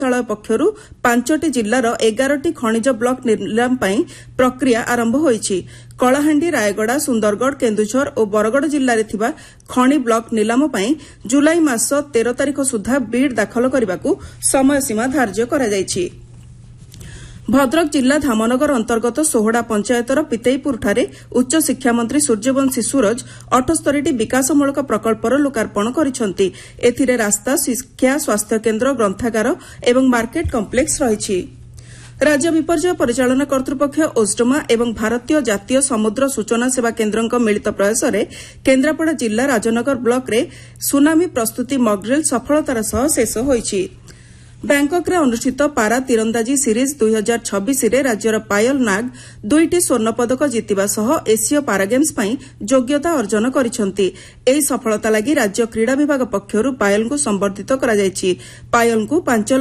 ମନ୍ତ୍ରଣାଳୟ ପକ୍ଷରୁ 5ଟି ଜିଲ୍ଲାର 11ଟି ଖଣିଜ ବ୍ଲକ ନିଲାମ ପାଇଁ ପ୍ରକ୍ରିୟା ଆରମ୍ଭ ହୋଇଛି। କଳାହାଣ୍ଡି, ରାୟଗଡ଼ା, ସୁନ୍ଦରଗଡ଼, କେନ୍ଦୁଝର ଓ ବରଗଡ଼ ଜିଲ୍ଲାରେ ଥିବା ଖଣି ବ୍ଲକ ନିଲାମ ପାଇଁ ଜୁଲାଇ ମାସ 13 ତାରିଖ ସୁଦ୍ଧା ବିଡ୍ ଦାଖଲ କରିବାକୁ ସମୟସୀମା ଧାର୍ଯ୍ୟ କରାଯାଇଛି। ଭଦ୍ରକ ଜିଲ୍ଲା ଧାମନଗର ଅନ୍ତର୍ଗତ ସୋହଡ଼ା ପଞ୍ଚାୟତର ପିତେଇପୁରଠାରେ ଉଚ୍ଚଶିକ୍ଷାମନ୍ତ୍ରୀ ସୂର୍ଯ୍ୟବଂଶୀ ସୁରଜ 78ଟି ବିକାଶମୂଳକ ପ୍ରକଳ୍ପର ଲୋକାର୍ପଣ କରିଛନ୍ତି। ଏଥିରେ ରାସ୍ତା, ଶିକ୍ଷା, ସ୍ୱାସ୍ଥ୍ୟକେନ୍ଦ୍ର, ଗ୍ରନ୍ଥାଗାର ଏବଂ ମାର୍କେଟ କମ୍ପ୍ଲେକ୍ସ ରହିଛି। ରାଜ୍ୟ ବିପର୍ଯ୍ୟୟ ପରିଚାଳନା କର୍ତ୍ତୃପକ୍ଷ ଓସ୍ଡମା ଏବଂ ଭାରତୀୟ ଜାତୀୟ ସମୁଦ୍ର ସୂଚନା ସେବା କେନ୍ଦ୍ରଙ୍କ ମିଳିତ ପ୍ରୟାସରେ କେନ୍ଦ୍ରାପଡ଼ା ଜିଲ୍ଲା ରାଜନଗର ବ୍ଲକରେ ସୁନାମି ପ୍ରସ୍ତୁତି ମକ୍ଡ୍ରିଲ୍ ସଫଳତାର ସହ ଶେଷ ହୋଇଛି। ବ୍ୟାଙ୍କକ୍ରେ ଅନୁଷ୍ଠିତ ପାରା ତୀରନ୍ଦାଜୀ ସିରିଜ୍ 2026ରେ ରାଜ୍ୟର ପାୟଲ ନାଗ 2ଟି ସ୍ୱର୍ଣ୍ଣପଦକ ଜିତିବା ସହ ଏସୀୟ ପାରାଗେମ୍ସ ପାଇଁ ଯୋଗ୍ୟତା ଅର୍ଜନ କରିଛନ୍ତି। ଏହି ସଫଳତା ଲାଗି ରାଜ୍ୟ କ୍ରୀଡ଼ା ବିଭାଗ ପକ୍ଷରୁ ପାୟଲଙ୍କୁ ସମ୍ବର୍ଦ୍ଧିତ କରାଯାଇଛି। ପାୟଲଙ୍କୁ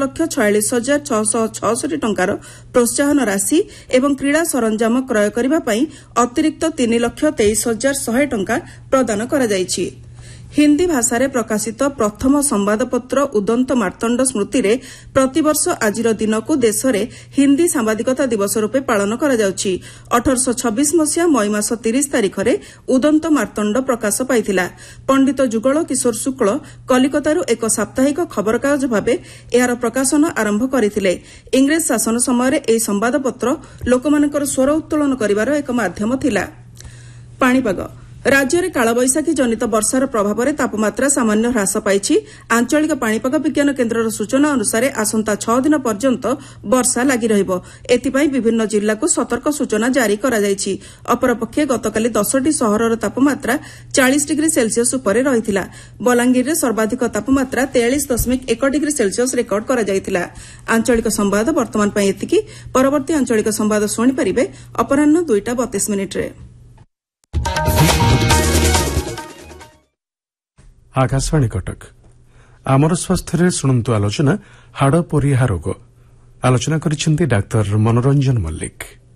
5,46,666 ଟଙ୍କାର ପ୍ରୋତ୍ସାହନ ରାଶି ଏବଂ କ୍ରୀଡ଼ା ସରଞ୍ଜାମ କ୍ରୟ କରିବା ପାଇଁ ଅତିରିକ୍ତ 3,23,100 ଟଙ୍କା ପ୍ରଦାନ କରାଯାଇଛି। ହିନ୍ଦୀ ଭାଷାରେ ପ୍ରକାଶିତ ପ୍ରଥମ ସମ୍ବାଦପତ୍ର ଉଦନ୍ତ ମାର୍ତ୍ତଣ୍ଡ ସ୍ମୃତିରେ ପ୍ରତିବର୍ଷ ଆଜିର ଦିନକୁ ଦେଶରେ ହିନ୍ଦୀ ସାମ୍ବାଦିକତା ଦିବସ ରୂପେ ପାଳନ କରାଯାଉଛି। 1826 ମସିହା ମଇ ମାସ 30 ତାରିଖରେ ଉଦନ୍ତ ମାର୍ତ୍ତଣ୍ଡ ପ୍ରକାଶ ପାଇଥିଲା। ପଣ୍ଡିତ ଯୁଗଳ କିଶୋର ଶୁକ୍ଳ କଲିକତାରୁ ଏକ ସାପ୍ତାହିକ ଖବରକାଗଜ ଭାବେ ଏହାର ପ୍ରକାଶନ ଆରମ୍ଭ କରିଥିଲେ। ଇଂରେଜ ଶାସନ ସମୟରେ ଏହି ସମ୍ବାଦପତ୍ର ଲୋକମାନଙ୍କର ସ୍ୱର ଉତ୍ତୋଳନ କରିବାର ଏକ ମାଧ୍ୟମ ଥିଲା। ପାଣିପାଗ ରାଜ୍ୟରେ କାଳବୈଶାଖୀ ଜନିତ ବର୍ଷାର ପ୍ରଭାବରେ ତାପମାତ୍ରା ସାମାନ୍ୟ ହ୍ରାସ ପାଇଛି। ଆଞ୍ଚଳିକ ପାଣିପାଗ ବିଜ୍ଞାନ କେନ୍ଦ୍ରର ସୂଚନା ଅନୁସାରେ ଆସନ୍ତା 6 ଦିନ ପର୍ଯ୍ୟନ୍ତ ବର୍ଷା ଲାଗି ରହିବ। ଏଥିପାଇଁ ବିଭିନ୍ନ ଜିଲ୍ଲାକୁ ସତର୍କ ସୂଚନା ଜାରି କରାଯାଇଛି। ଅପରପକ୍ଷେ ଗତକାଲି 10ଟି ସହରର ତାପମାତ୍ରା 40 ଡିଗ୍ରୀ ସେଲ୍ସିୟସ୍ ଉପରେ ରହିଥିଲା। ବଲାଙ୍ଗୀରରେ ସର୍ବାଧିକ ତାପମାତ୍ରା 43.1 ଡିଗ୍ରୀ ସେଲ୍ସିୟସ୍ ରେକର୍ଡ କରାଯାଇଥିଲା। ଆଞ୍ଚଳିକ ସମ୍ବାଦ ବର୍ତ୍ତମାନ ପାଇଁ ଏତିକି। ପରବର୍ତ୍ତୀ ଆଞ୍ଚଳିକ ସମ୍ବାଦ ଶୁଣିପାରିବେ ଅପରାହ୍ନ 2:32 आकाशवाणी कटक आमर स्वास्थ्य शुणु आलोचना हाड़पोरिया रोग आलोचना करिसेंती डाक्टर मनोरंजन मल्लिक।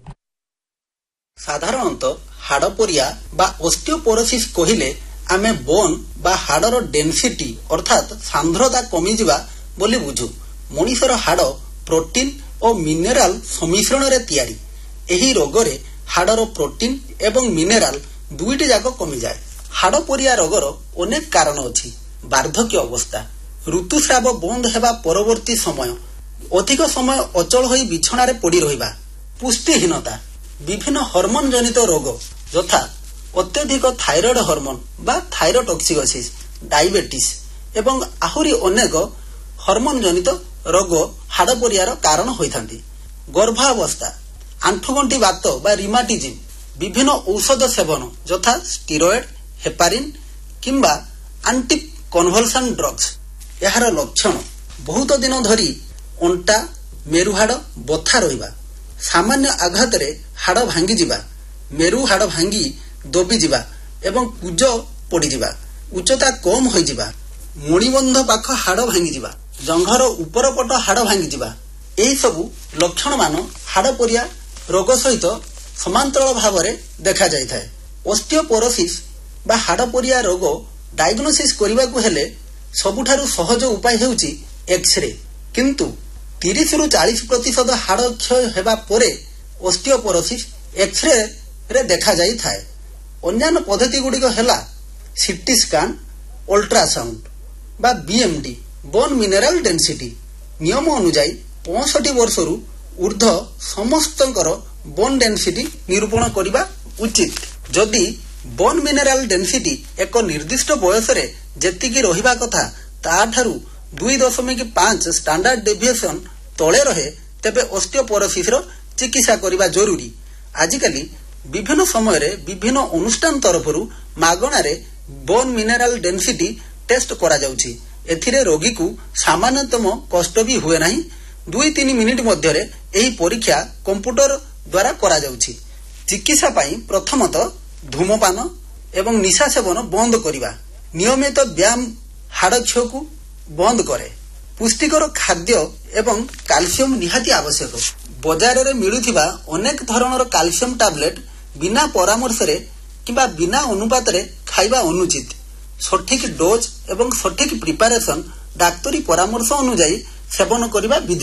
साधारणतः हाड़पोरिया बा ओस्टियोपोरोसिस कहिले आमे बोन बा हाड़र डेंसिटी अर्थात सांद्रता कमी जिबा बोली बुझु। मनुष्यर हाड़ प्रोटीन और मिनेराल सम्मिश्रण रे तैयारी। एही रोगरे हाड़र प्रोटीन एवं मिनेराल दुईटी जाक कमी जाए। हाड़पोरिया रोगर अनेक कारण अछि। वार्धक्य अवस्था, ऋतुस्राव बंद हेबा परवर्ती समय, अधिक समय अचल होई बिछणारे पड़ी रहिबा, पुष्टिहीनता, विभिन्न हार्मोन जनित रोग यथा अत्यधिक थायरॉइड हार्मोन बा थायरोटॉक्सिकोसिस, डायबिटीज एवं आहुरी अनेक हार्मोन जनित रोग हाड़पोरियार कारण होइथांती। गर्भावस्था, आंठुगंठी बात बा रिमाटिज्म, विभिन्न औषध सेवन यथा स्टेरॉइड, हेपारिन किंबा एंटी कन्वल्सन ड्रग्स। यार लक्षण बहुत दिन धरी अंटा मेरुहाड़ बथा रहिबा, सामान्य आघात रे हाड़ भांगी जिबा, मेरु हाड़ भांगी दबी जिबा एवं कुज पड़ी जिबा, उच्चता कम होई जिबा, मणिबंध पाख हाड़ भांगी जिबा, जंघर ऊपर पट हाड़ भांगी जिबा। एही सबु लक्षण मान हाड़पोरिया रोग सहित समांतराल भाव में देखा जाय थाए। ओस्टियोपोरोसिस बा हाड़पोरिया रोग डायग्नोसिस करने को हेले सबुठारु सहज उपाय हेउची एक्सरे, किंतु 30 रु 40% हाड़ क्षय हेबा परे ओस्टियोपोरोसिस एक्सरे रे देखा जाय थाए। अन्यान्य पद्धति गुड़िक हेला सीटी स्कैन, अल्ट्रासाउंड बा बीएमडी, बोन मिनेराल डेंसिटी। नियम अनुसार 65 वर्ष रु ऊर्ध्व समस्तंकर बोन डेंसिटी निरूपण करबा उचित। जदि बोन मिनेराल डेंसिटी एक निर्दिष्ट बयस रे जेतिकी रहिबा कथा ताठारु 2.5 स्टैंडर्ड डेविएशन तळे रहे तेबे ओस्टियोपोरोसिस रो चिकित्सा करबा जरूरी। आजिकाली विभिन्न समय रे विभिन्न अनुष्ठान तरफरु मागणा रे बोन मिनेराल डेंसिटी टेस्ट करा जाउची। एथिरे रोगी को सामान्यतम कष्ट भी हुए नाही। 2-3 मिनिट मध्य रे एही परीक्षा कंप्यूटर द्वारा करा जाउची। चिकित्सा पाई प्रथमतः धूमपान एवं निशा सेवन बंद करिबा, नियमित व्यायाम हाड़ क्षय को बंद करे, पुष्टिकर खाद्य एवं कैल्शियम निहाती आवश्यक। बाजार रे मिलुथिबा अनेक धरणर कैल्शियम टैबलेट बिना परामर्श रे किबा बिना अनुपात रे खाइबा अनुचित। सठिक डोज एवं सठिक प्रिपारेशन डाक्तरी परामर्श अनुसार ସେବନ କରିବା ବିଧି